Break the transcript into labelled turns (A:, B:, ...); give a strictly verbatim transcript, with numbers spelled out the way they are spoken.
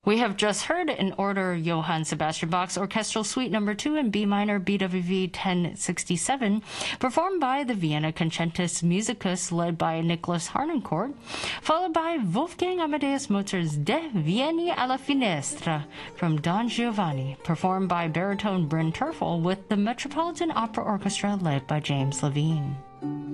A: We have just heard in order Johann Sebastian Bach's Orchestral Suite Number two in B minor B W V ten sixty-seven, performed by the Vienna Concentus Musicus led by Nicholas Harnoncourt, followed by Wolfgang Amadeus Mozart's De Vieni alla Finestra from Don Giovanni, performed by baritone Bryn Terfel with the Metropolitan Opera Orchestra led by James Levine.